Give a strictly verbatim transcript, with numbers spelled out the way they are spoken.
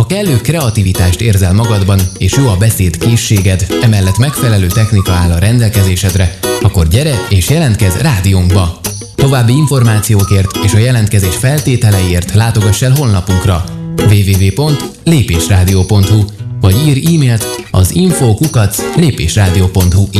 kellő kreativitást érzel magadban, és jó a beszéd készséged, emellett megfelelő technika áll a rendelkezésedre, akkor gyere és jelentkezz rádiónkba! További információkért és a jelentkezés feltételeiért látogass el honlapunkra double-u double-u double-u pont lépésrádió pont hu vagy ír e-mailt az info kukac lépésrádió pont hu